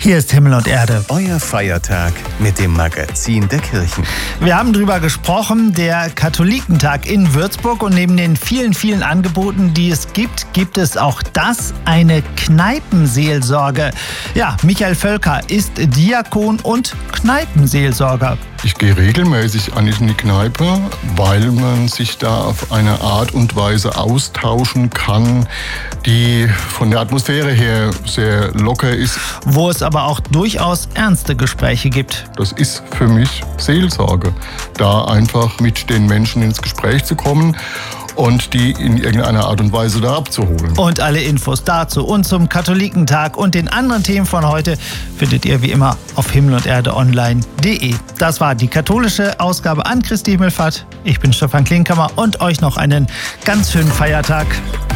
Hier ist Himmel und Erde. Euer Feiertag mit dem Magazin der Kirchen. Wir haben drüber gesprochen, der Katholikentag in Würzburg, und neben den vielen, vielen Angeboten, die es gibt es auch das, eine Kneipenseelsorge. Ja, Michael Völker ist Diakon und Kneipenseelsorger. Ich gehe regelmäßig eigentlich in die Kneipe, weil man sich da auf eine Art und Weise austauschen kann, die von der Atmosphäre her sehr locker ist. Wo es aber auch durchaus ernste Gespräche gibt. Das ist für mich Seelsorge, da einfach mit den Menschen ins Gespräch zu kommen und die in irgendeiner Art und Weise da abzuholen. Und alle Infos dazu und zum Katholikentag und den anderen Themen von heute findet ihr wie immer auf himmelunderdeonline.de. Das war die katholische Ausgabe an Christi Himmelfahrt. Ich bin Stefan Klinkhammer und euch noch einen ganz schönen Feiertag.